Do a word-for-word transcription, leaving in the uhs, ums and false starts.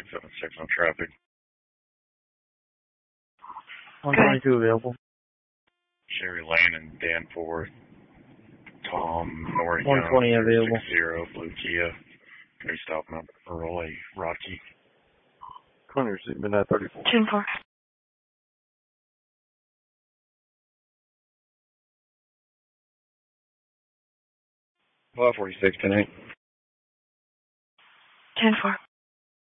six seven six on traffic. one twenty-two available. Sherry Lane and Danforth. Tom Norrie one twenty available. six zero Blue Kia. Three stop number Early Rocky. Corner seat midnight thirty-four. ten four. five forty-six, ten eight. ten four.